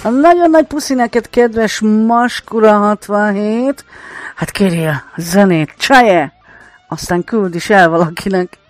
Nagyon nagy puszi neked, kedves Maskura 67. Hát kérje a zenét, csaje! Aztán küld is el valakinek.